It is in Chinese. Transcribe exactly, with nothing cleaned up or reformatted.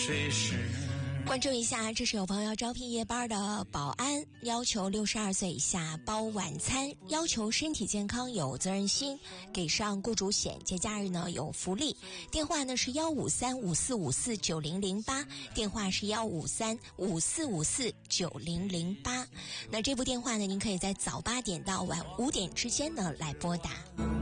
水时。 关注一下，这是有朋友招聘夜班的保安，要求六十二岁以下包晚餐，要求身体健康有责任心，给上雇主险，节假日呢有福利。电话呢是幺五三五四五四九零零八，电话是幺五三五四五四九零零八。那这部电话呢，您可以在早八点到晚五点之间呢来拨打。